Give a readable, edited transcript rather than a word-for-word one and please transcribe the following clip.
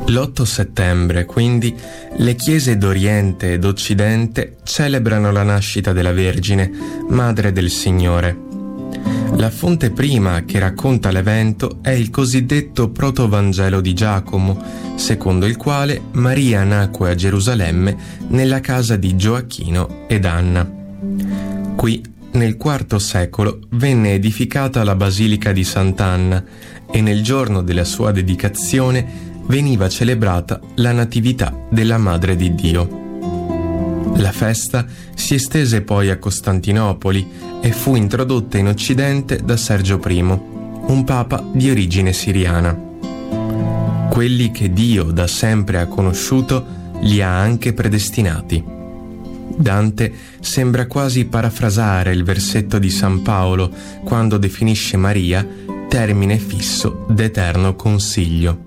L'8 settembre, quindi, le chiese d'Oriente ed Occidente celebrano la nascita della Vergine, Madre del Signore. La fonte prima che racconta l'evento è il cosiddetto Protovangelo di Giacomo, secondo il quale Maria nacque a Gerusalemme nella casa di Gioacchino ed Anna. Qui, nel IV secolo, venne edificata la Basilica di Sant'Anna e nel giorno della sua dedicazione veniva celebrata la Natività della Madre di Dio. La festa si estese poi a Costantinopoli e fu introdotta in Occidente da Sergio I, un papa di origine siriana. Quelli che Dio da sempre ha conosciuto li ha anche predestinati. Dante sembra quasi parafrasare il versetto di San Paolo quando definisce Maria termine fisso d'eterno consiglio.